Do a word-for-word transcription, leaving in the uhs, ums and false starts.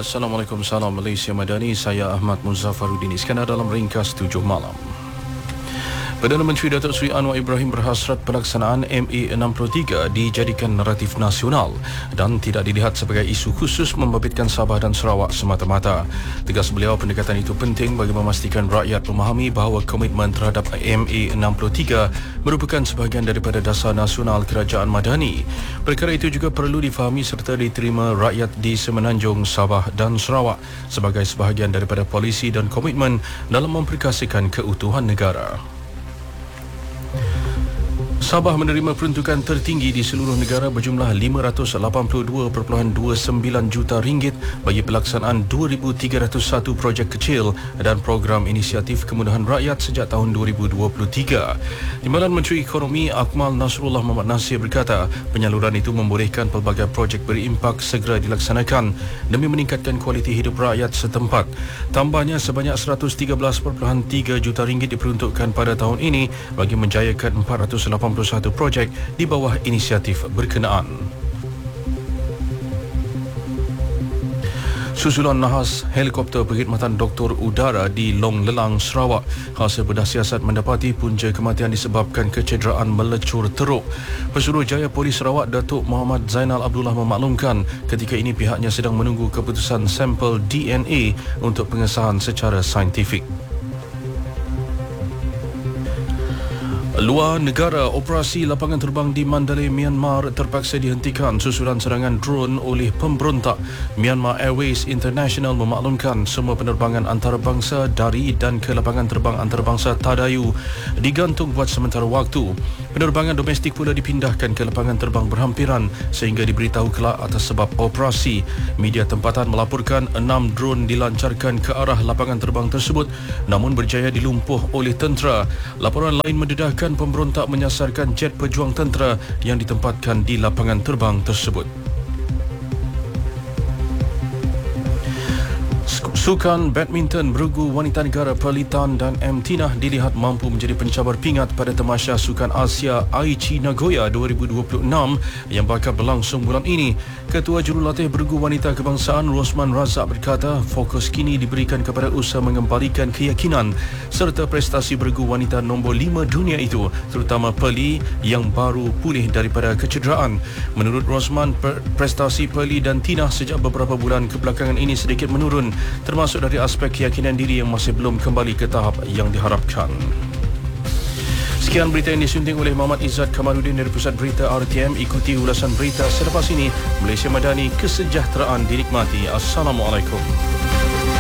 Assalamualaikum, salam Malaysia Madani. Saya Ahmad Muzaffaruddin Iskandar dalam ringkas tujuh malam. Perdana Menteri Datuk Seri Anwar Ibrahim berhasrat pelaksanaan M A enam puluh tiga dijadikan naratif nasional dan tidak dilihat sebagai isu khusus membabitkan Sabah dan Sarawak semata-mata. Tegas beliau, pendekatan itu penting bagi memastikan rakyat memahami bahawa komitmen terhadap M A enam puluh tiga merupakan sebahagian daripada dasar nasional kerajaan madani. Perkara itu juga perlu difahami serta diterima rakyat di Semenanjung, Sabah dan Sarawak sebagai sebahagian daripada polisi dan komitmen dalam memperkasihkan keutuhan negara. Sabah menerima peruntukan tertinggi di seluruh negara berjumlah lima ratus lapan puluh dua perpuluhan dua sembilan juta ringgit bagi pelaksanaan dua ribu tiga ratus satu projek kecil dan program inisiatif kemudahan rakyat sejak tahun dua ribu dua puluh tiga. Timbalan Menteri Ekonomi Akmal Nasrullah Muhammad Nasir berkata, penyaluran itu membolehkan pelbagai projek berimpak segera dilaksanakan demi meningkatkan kualiti hidup rakyat setempat. Tambahnya, sebanyak seratus tiga belas perpuluhan tiga juta ringgit diperuntukkan pada tahun ini bagi menjayakan empat ratus lapan puluh satu projek di bawah inisiatif berkenaan. Susulan nahas helikopter perkhidmatan doktor udara di Long Lelang, Sarawak, hasil bedah siasat mendapati punca kematian disebabkan kecederaan melecur teruk. Pesuruhjaya Polis Sarawak Datuk Muhammad Zainal Abdullah memaklumkan ketika ini pihaknya sedang menunggu keputusan sampel D N A untuk pengesahan secara saintifik. Luar negara, operasi lapangan terbang di Mandalay, Myanmar terpaksa dihentikan susulan serangan drone oleh pemberontak. Myanmar Airways International memaklumkan semua penerbangan antarabangsa dari dan ke lapangan terbang antarabangsa Tadayu digantung buat sementara waktu. Penerbangan domestik pula dipindahkan ke lapangan terbang berhampiran sehingga diberitahu kelak atas sebab operasi. Media tempatan melaporkan enam drone dilancarkan ke arah lapangan terbang tersebut namun berjaya dilumpuh oleh tentera. Laporan lain mendedahkan pemberontak menyasarkan jet pejuang tentera yang ditempatkan di lapangan terbang tersebut. Sukan badminton bergu wanita negara Pearly Tan dan M. Tinah dilihat mampu menjadi pencabar pingat pada Tamasya Sukan Asia Aichi Nagoya dua ribu dua puluh enam yang bakal berlangsung bulan ini. Ketua Jurulatih Bergu Wanita Kebangsaan Rosman Razak berkata, fokus kini diberikan kepada usaha mengembalikan keyakinan serta prestasi bergu wanita nombor lima dunia itu, terutama Pearly yang baru pulih daripada kecederaan. Menurut Rosman, prestasi Pearly dan Tinah sejak beberapa bulan kebelakangan ini sedikit menurun, termasuk dari aspek keyakinan diri yang masih belum kembali ke tahap yang diharapkan. Sekian berita yang disunting oleh Muhammad Izzat Kamaluddin dari Pusat Berita R T M. Ikuti ulasan berita selepas ini. Malaysia Madani, kesejahteraan dinikmati. Assalamualaikum.